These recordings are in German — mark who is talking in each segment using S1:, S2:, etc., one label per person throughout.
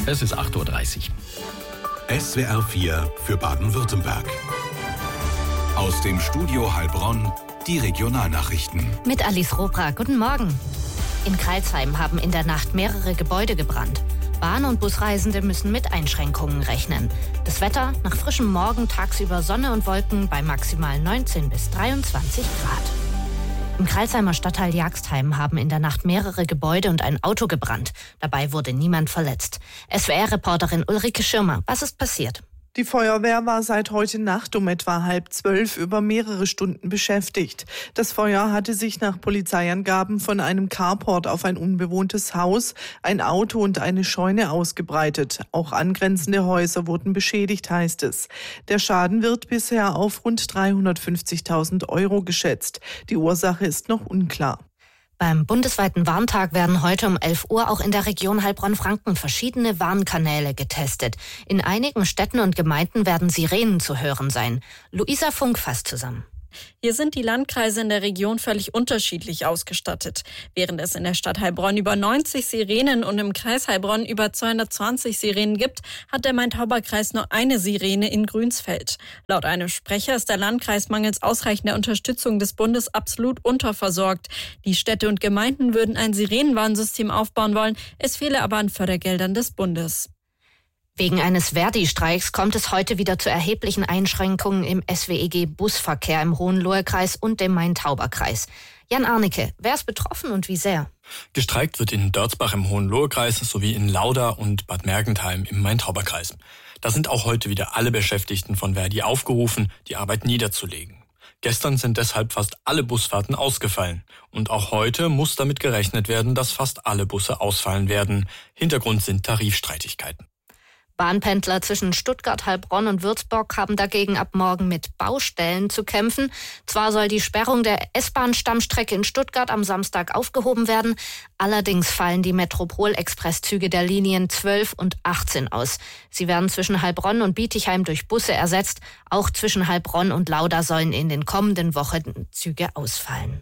S1: Es ist 8.30 Uhr.
S2: SWR 4 für Baden-Württemberg. Aus dem Studio Heilbronn die Regionalnachrichten.
S3: Mit Alice Robra, guten Morgen. In Crailsheim haben in der Nacht mehrere Gebäude gebrannt. Bahn- und Busreisende müssen mit Einschränkungen rechnen. Das Wetter, nach frischem Morgen tagsüber Sonne und Wolken bei maximal 19 bis 23 Grad. Im Crailsheimer Stadtteil Jagstheim haben in der Nacht mehrere Gebäude und ein Auto gebrannt. Dabei wurde niemand verletzt. SWR-Reporterin Ulrike Schirmer, was ist passiert?
S4: Die Feuerwehr war seit heute Nacht um etwa 11:30 über mehrere Stunden beschäftigt. Das Feuer hatte sich nach Polizeiangaben von einem Carport auf ein unbewohntes Haus, ein Auto und eine Scheune ausgebreitet. Auch angrenzende Häuser wurden beschädigt, heißt es. Der Schaden wird bisher auf rund 350.000 € geschätzt. Die Ursache ist noch unklar.
S3: Beim bundesweiten Warntag werden heute um 11 Uhr auch in der Region Heilbronn-Franken verschiedene Warnkanäle getestet. In einigen Städten und Gemeinden werden Sirenen zu hören sein. Luisa Funk fasst zusammen.
S5: Hier sind die Landkreise in der Region völlig unterschiedlich ausgestattet. Während es in der Stadt Heilbronn über 90 Sirenen und im Kreis Heilbronn über 220 Sirenen gibt, hat der Main-Tauber-Kreis nur eine Sirene in Grünsfeld. Laut einem Sprecher ist der Landkreis mangels ausreichender Unterstützung des Bundes absolut unterversorgt. Die Städte und Gemeinden würden ein Sirenenwarnsystem aufbauen wollen, es fehle aber an Fördergeldern des Bundes.
S3: Wegen eines Verdi-Streiks kommt es heute wieder zu erheblichen Einschränkungen im SWEG-Busverkehr im Hohenlohe-Kreis und dem Main-Tauber-Kreis. Jan Arnecke, wer ist betroffen und wie sehr?
S1: Gestreikt wird in Dörzbach im Hohenlohe-Kreis sowie in Lauda und Bad Mergentheim im Main-Tauber-Kreis. Da sind auch heute wieder alle Beschäftigten von Verdi aufgerufen, die Arbeit niederzulegen. Gestern sind deshalb fast alle Busfahrten ausgefallen. Und auch heute muss damit gerechnet werden, dass fast alle Busse ausfallen werden. Hintergrund sind Tarifstreitigkeiten.
S3: Bahnpendler zwischen Stuttgart, Heilbronn und Würzburg haben dagegen ab morgen mit Baustellen zu kämpfen. Zwar soll die Sperrung der S-Bahn-Stammstrecke in Stuttgart am Samstag aufgehoben werden, allerdings fallen die Metropol-Express-Züge der Linien 12 und 18 aus. Sie werden zwischen Heilbronn und Bietigheim durch Busse ersetzt. Auch zwischen Heilbronn und Lauda sollen in den kommenden Wochen Züge ausfallen.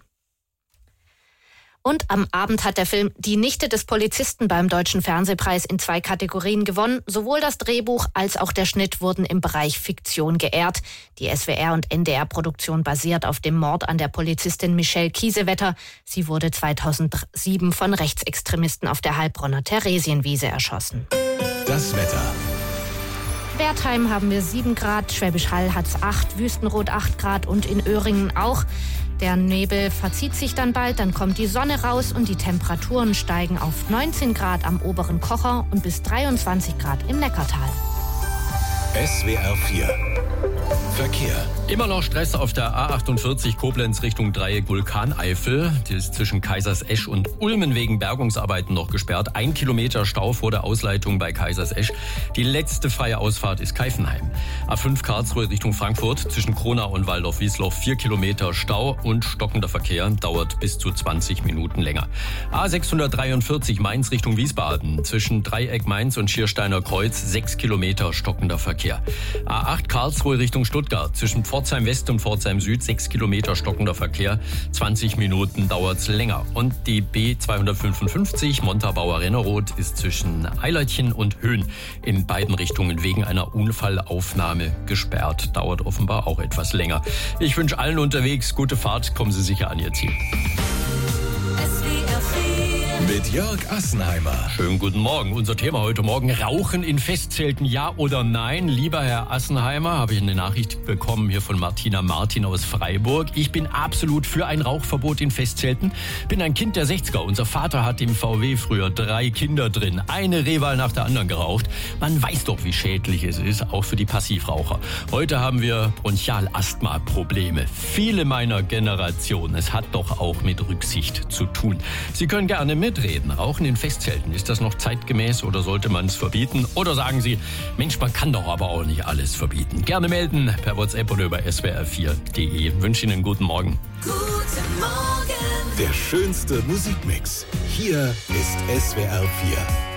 S3: Und am Abend hat der Film Die Nichte des Polizisten beim Deutschen Fernsehpreis in 2 Kategorien gewonnen. Sowohl das Drehbuch als auch der Schnitt wurden im Bereich Fiktion geehrt. Die SWR- und NDR-Produktion basiert auf dem Mord an der Polizistin Michelle Kiesewetter. Sie wurde 2007 von Rechtsextremisten auf der Heilbronner Theresienwiese erschossen.
S2: Das Wetter.
S3: Wertheim haben wir 7 Grad, Schwäbisch Hall hat's 8, Wüstenrot 8 Grad und in Öhringen auch. Der Nebel verzieht sich dann bald, dann kommt die Sonne raus und die Temperaturen steigen auf 19 Grad am oberen Kocher und bis 23 Grad im Neckartal.
S2: SWR 4 Verkehr.
S1: Immer noch Stress auf der A48 Koblenz Richtung Dreieck Vulkaneifel. Die ist zwischen Kaisersesch und Ulmen wegen Bergungsarbeiten noch gesperrt. 1 Kilometer Stau vor der Ausleitung bei Kaisersesch. Die letzte freie Ausfahrt ist Keifenheim. A5 Karlsruhe Richtung Frankfurt zwischen Kronau und Waldorf-Wiesloch 4 Kilometer Stau und stockender Verkehr dauert bis zu 20 Minuten länger. A643 Mainz Richtung Wiesbaden zwischen Dreieck Mainz und Schiersteiner Kreuz 6 Kilometer stockender Verkehr. A8 Karlsruhe Richtung Stuttgart zwischen Pforzheim West und Pforzheim Süd 6 Kilometer stockender Verkehr. 20 Minuten dauert's länger. Und die B255 Montabaur-Renneroth ist zwischen Eilertchen und Höhen in beiden Richtungen wegen einer Unfallaufnahme gesperrt. Dauert offenbar auch etwas länger. Ich wünsche allen unterwegs gute Fahrt. Kommen Sie sicher an Ihr Ziel.
S2: Mit Jörg Assenheimer.
S1: Schönen guten Morgen. Unser Thema heute Morgen: Rauchen in Festzelten, ja oder nein? Lieber Herr Assenheimer, habe ich eine Nachricht bekommen hier von Martina Martin aus Freiburg. Ich bin absolut für ein Rauchverbot in Festzelten. Bin ein Kind der 60er. Unser Vater hat im VW früher 3 Kinder drin. Eine Rehwahl nach der anderen geraucht. Man weiß doch, wie schädlich es ist, auch für die Passivraucher. Heute haben wir Bronchialasthma-Probleme. Viele meiner Generation. Es hat doch auch mit Rücksicht zu tun. Sie können gerne mitreden. Rauchen in Festzelten, ist das noch zeitgemäß oder sollte man es verbieten? Oder sagen Sie, Mensch, man kann doch aber auch nicht alles verbieten. Gerne melden per WhatsApp oder über swr4.de. Wünsche Ihnen einen guten Morgen.
S2: Guten Morgen. Der schönste Musikmix. Hier ist SWR 4.